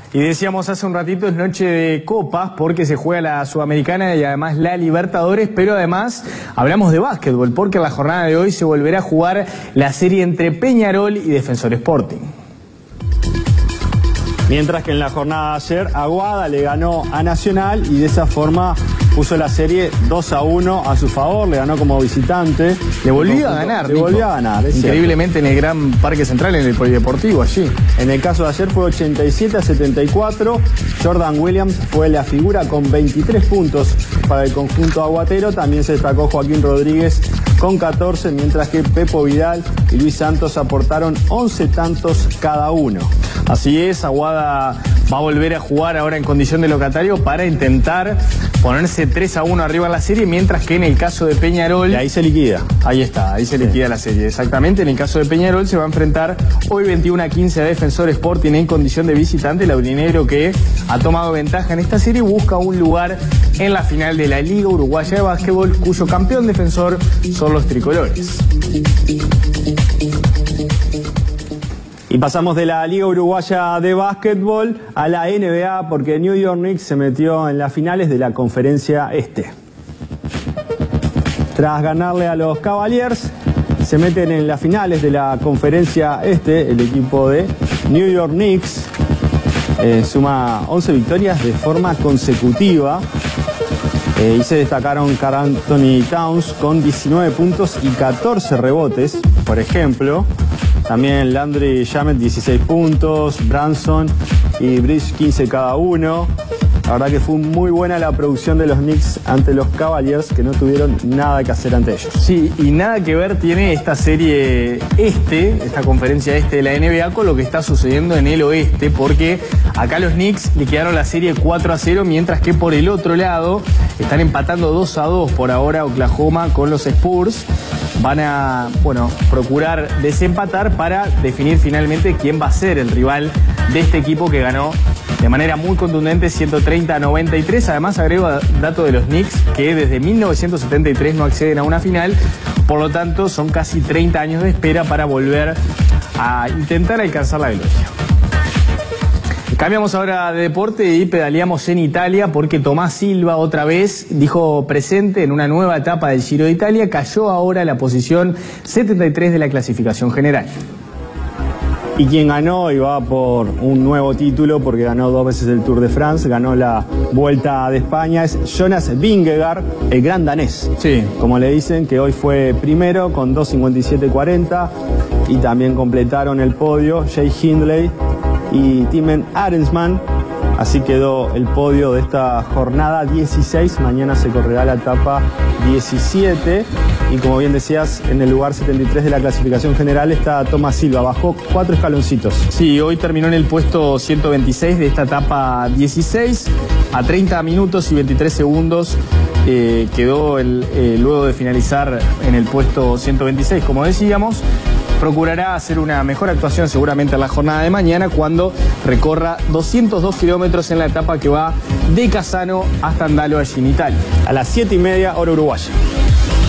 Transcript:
Y decíamos hace un ratito, es noche de copas porque se juega la Sudamericana y además la Libertadores, pero además hablamos de básquetbol porque en la jornada de hoy se volverá a jugar la serie entre Peñarol y Defensor Sporting. Mientras que en la jornada de ayer Aguada le ganó a Nacional y de esa forma puso la serie 2-1 a su favor, le ganó como visitante. Le volvió a ganar, Le volvió a ganar, increíblemente en el Gran Parque Central, en el Polideportivo allí. En el caso de ayer fue 87-74. Jordan Williams fue la figura con 23 puntos para el conjunto aguatero. También se destacó Joaquín Rodríguez con 14, mientras que Pepo Vidal y Luis Santos aportaron 11 tantos cada uno. Así es, Aguada va a volver a jugar ahora en condición de locatario para intentar ponerse 3-1 arriba en la serie, mientras que en el caso de Peñarol... Y ahí se liquida. Ahí está, ahí se liquida la serie, exactamente. En el caso de Peñarol se va a enfrentar hoy 21-15 a Defensor Sporting en condición de visitante. El aurinegro, que ha tomado ventaja en esta serie, busca un lugar en la final de la Liga Uruguaya de Básquetbol, cuyo campeón defensor son los tricolores. Y pasamos de la Liga Uruguaya de Básquetbol a la NBA, porque New York Knicks se metió en las finales de la Conferencia Este. Tras ganarle a los Cavaliers, se meten en las finales de la Conferencia Este. El equipo de New York Knicks suma 11 victorias de forma consecutiva. Y se destacaron Karl Anthony Towns con 19 puntos y 14 rebotes, por ejemplo. También Landry Shamet 16 puntos, Branson y Bridge 15 cada uno. La verdad que fue muy buena la producción de los Knicks ante los Cavaliers, que no tuvieron nada que hacer ante ellos. Sí, y nada que ver tiene esta serie esta conferencia de la NBA con lo que está sucediendo en el oeste, porque acá los Knicks liquidaron la serie 4-0, mientras que por el otro lado están empatando 2-2 por ahora Oklahoma con los Spurs. Van a, procurar desempatar para definir finalmente quién va a ser el rival de este equipo que ganó de manera muy contundente 130-93. Además, agrego dato de los Knicks que desde 1973 no acceden a una final, por lo tanto son casi 30 años de espera para volver a intentar alcanzar la gloria. Cambiamos ahora de deporte y pedaleamos en Italia, porque Tomás Silva otra vez dijo presente en una nueva etapa del Giro de Italia. Cayó ahora a la posición 73 de la clasificación general. Y quien ganó y va por un nuevo título, porque ganó 2 veces el Tour de France, ganó la Vuelta de España, es Jonas Vingegaard, el gran danés. Sí. Como le dicen, que hoy fue primero con 2:57:40, y también completaron el podio Jay Hindley y Timen Arensman. Así quedó el podio de esta jornada 16. Mañana se correrá la etapa 17. Y como bien decías, en el lugar 73 de la clasificación general está Tomás Silva. Bajó 4 escaloncitos. Sí, hoy terminó en el puesto 126 de esta etapa 16. A 30 minutos y 23 segundos quedó luego de finalizar en el puesto 126, como decíamos. Procurará hacer una mejor actuación seguramente en la jornada de mañana, cuando recorra 202 kilómetros en la etapa que va de Casano hasta Andalo, allí en Italia. A las 7:30 hora uruguaya.